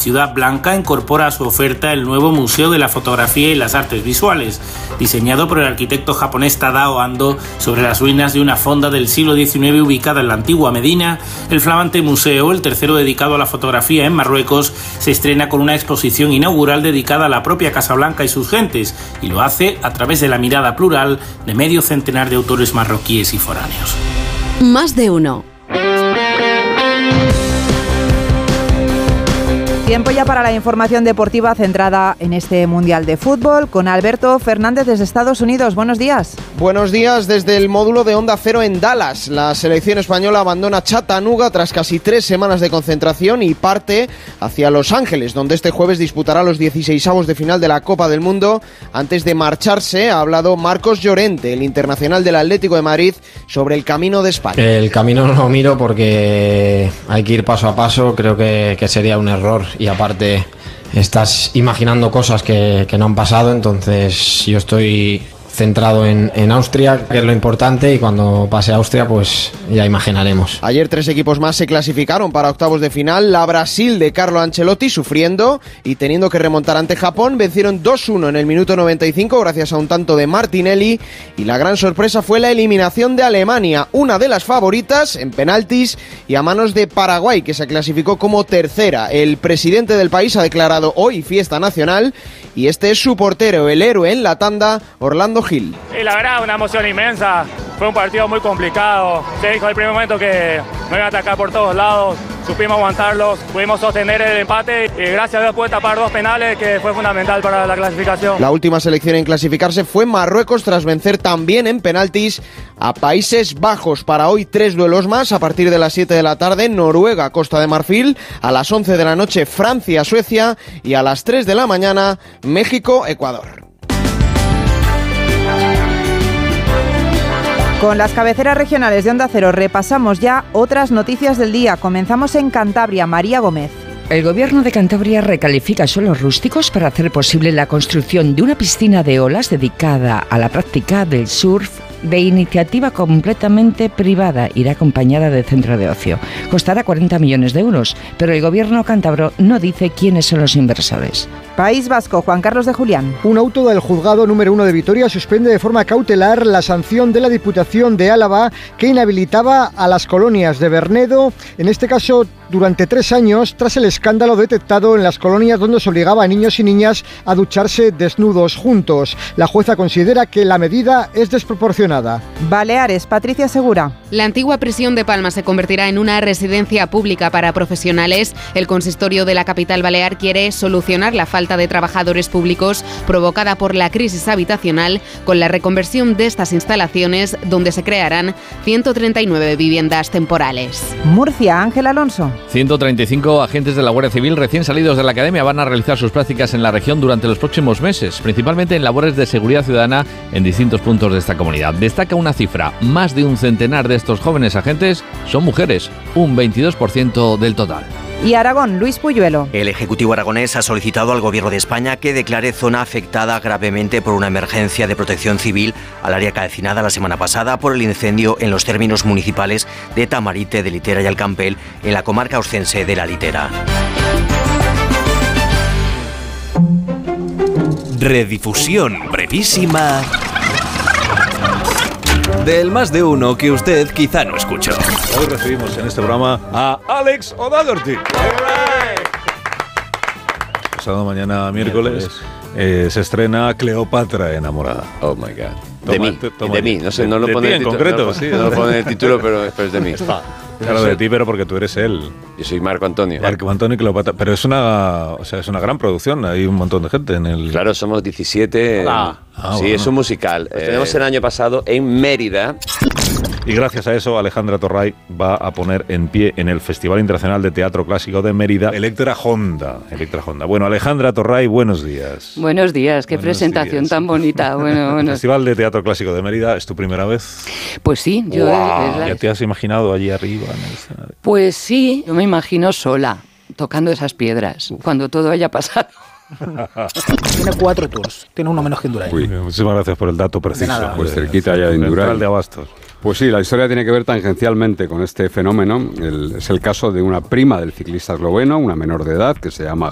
Ciudad Blanca incorpora a su oferta el nuevo Museo de la Fotografía y las Artes Visuales, diseñado por el arquitecto japonés Tadao Ando sobre las ruinas de una fonda del siglo XIX ubicada en la antigua Medina. El flamante museo, el tercero dedicado a la fotografía en Marruecos, se estrena con una exposición inaugural dedicada a la propia Casablanca y sus gentes, y lo hace a través de la mirada plural de medio centenar de autores marroquíes y foráneos. Más de uno. Tiempo ya para la información deportiva centrada en este Mundial de Fútbol con Alberto Fernández desde Estados Unidos. Buenos días. Buenos días desde el módulo de Onda Cero en Dallas. La selección española abandona Chattanooga tras casi 3 semanas de concentración y parte hacia Los Ángeles, donde este jueves disputará los 16avos de final de la Copa del Mundo. Antes de marcharse ha hablado Marcos Llorente, el internacional del Atlético de Madrid, sobre el camino de España. El camino no lo miro porque hay que ir paso a paso, creo que sería un error. Y aparte estás imaginando cosas que no han pasado, entonces yo estoy centrado en Austria, que es lo importante, y cuando pase a Austria pues ya imaginaremos. Ayer 3 equipos más se clasificaron para octavos de final. La Brasil de Carlo Ancelotti, sufriendo y teniendo que remontar ante Japón, vencieron 2-1 en el minuto 95 gracias a un tanto de Martinelli, y la gran sorpresa fue la eliminación de Alemania, una de las favoritas, en penaltis y a manos de Paraguay, que se clasificó como tercera. El presidente del país ha declarado hoy fiesta nacional y este es su portero, el héroe en la tanda, Orlando Gil. Y la verdad, una emoción inmensa. Fue un partido muy complicado. Se dijo al primer momento que nos iban a atacar por todos lados. Supimos aguantarlos, pudimos sostener el empate y gracias a Dios pude tapar 2 penales, que fue fundamental para la clasificación. La última selección en clasificarse fue Marruecos tras vencer también en penaltis a Países Bajos. Para hoy 3 duelos más a partir de las 7 de la tarde: Noruega, Costa de Marfil; a las 11 de la noche Francia, Suecia; y a las 3 de la mañana México, Ecuador. Con las cabeceras regionales de Onda Cero repasamos ya otras noticias del día. Comenzamos en Cantabria. María Gómez. El gobierno de Cantabria recalifica suelos rústicos para hacer posible la construcción de una piscina de olas dedicada a la práctica del surf de iniciativa completamente privada. Irá acompañada de centro de ocio. Costará 40 millones de euros, pero el gobierno cántabro no dice quiénes son los inversores. País Vasco, Juan Carlos de Julián. Un auto del juzgado número 1 de Vitoria suspende de forma cautelar la sanción de la Diputación de Álava que inhabilitaba a las colonias de Bernedo, en este caso durante 3 años, tras el escándalo detectado en las colonias donde se obligaba a niños y niñas a ducharse desnudos juntos. La jueza considera que la medida es desproporcionada. Baleares, Patricia Segura. La antigua prisión de Palma se convertirá en una residencia pública para profesionales. El consistorio de la capital balear quiere solucionar la falta de trabajadores públicos provocada por la crisis habitacional con la reconversión de estas instalaciones, donde se crearán 139 viviendas temporales. Murcia, Ángel Alonso. 135 agentes de la Guardia Civil recién salidos de la academia van a realizar sus prácticas en la región durante los próximos meses, principalmente en labores de seguridad ciudadana en distintos puntos de esta comunidad. Destaca una cifra: más de un centenar de estos jóvenes agentes son mujeres, un 22% del total. Y Aragón, Luis Puyuelo. El Ejecutivo aragonés ha solicitado al Gobierno de España que declare zona afectada gravemente por una emergencia de protección civil al área calcinada la semana pasada por el incendio en los términos municipales de Tamarite, de Litera y Alcampel, en la comarca oscense de la Litera. Redifusión brevísima del Más de Uno que usted quizá no escuchó. Hoy recibimos en este programa a Alex O'Doherty. Pasado mañana miércoles se estrena Cleopatra enamorada. Oh my God. De mí. No sé, no lo de pone ti en en concreto, sí. No lo pone en el título, pero es de mí. Claro, de ti, pero porque tú eres él. Yo soy Marco Antonio. Marco Antonio y Cleopatra. Pero es una gran producción. Hay un montón de gente en el... Claro, somos 17. Sí, bueno. es un musical. Tenemos el año pasado en Mérida. Y gracias a eso, Alejandra Torray va a poner en pie en el Festival Internacional de Teatro Clásico de Mérida Electra Honda. Bueno, Alejandra Torray, buenos días. Buenos días, qué presentación tan bonita. Bueno. El Festival de Teatro Clásico de Mérida, ¿es tu primera vez? Pues sí, yo... Wow. ¿Ya te has imaginado allí arriba en el escenario? Pues sí, yo me imagino sola, tocando esas piedras, cuando todo haya pasado. Tiene 4 tours, tiene uno menos que Indurain. Muchísimas gracias por el dato preciso. Nada. Pues cerquita ya de Indurain. De Abastos. Pues sí, la historia tiene que ver tangencialmente con este fenómeno. Es el caso de una prima del ciclista esloveno, una menor de edad, que se llama